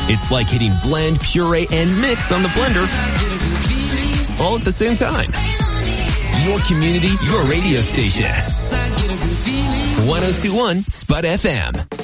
It's like hitting blend, puree, and mix on the blender all at the same time. Your community, your radio station. 102.1 Spud FM.